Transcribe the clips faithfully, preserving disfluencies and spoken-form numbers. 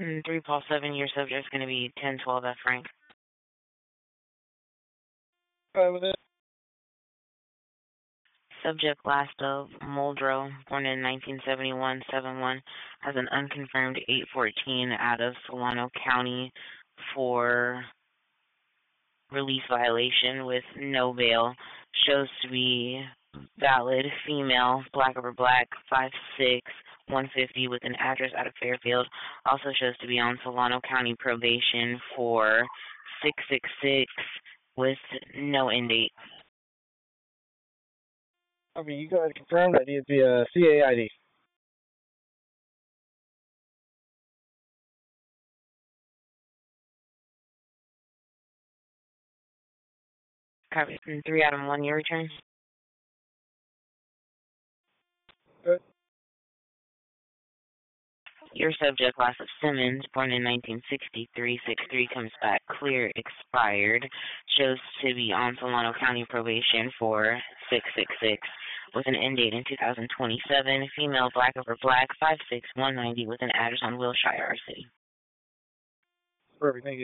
Mm, three Paul seven, your subject's going to be ten twelve F Frank. Fine with it. Subject last of Muldrow, born in nineteen seventy-one, seven one, has an unconfirmed eight fourteen out of Solano County for release violation with no bail. Shows to be valid, female, black over black, five six, one fifty, with an address out of Fairfield. Also shows to be on Solano County probation for six six six with no end date. I mean, you go ahead and confirm that needs to be a C A I D. Copy. Three out of one, your return. Good. Your subject, last of Simmons, born in nineteen sixty-three, six three, comes back clear, expired. Shows to be on Solano County probation for six six six with an end date in two thousand twenty-seven. Female, black over black, five six, one ninety, with an address on Wilshire, our city. Perfect, thank you.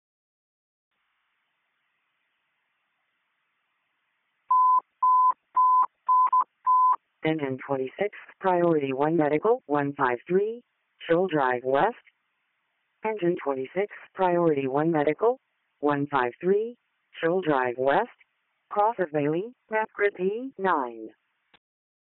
Engine twenty-six, Priority one Medical, one five three, Shoal Drive West. Engine twenty-six, Priority one Medical, one five three, Shoal Drive West. Cross of Bailey, map grid P nine.